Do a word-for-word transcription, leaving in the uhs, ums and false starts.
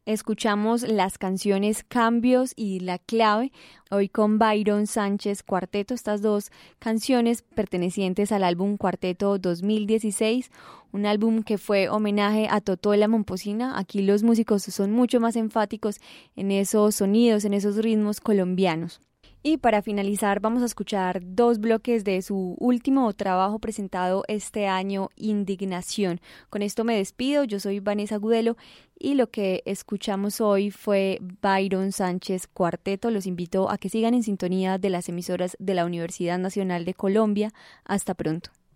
Escuchamos las canciones Cambios y La Clave, hoy con Byron Sánchez Cuarteto, estas dos canciones pertenecientes al álbum Cuarteto dos mil dieciséis, un álbum que fue homenaje a Totó la Momposina. Aquí los músicos son mucho más enfáticos en esos sonidos, en esos ritmos colombianos. Y para finalizar vamos a escuchar dos bloques de su último trabajo presentado este año, Indignación. Con esto me despido, yo soy Vanessa Gudelo y lo que escuchamos hoy fue Byron Sánchez Cuarteto. Los invito a que sigan en sintonía de las emisoras de la Universidad Nacional de Colombia. Hasta pronto.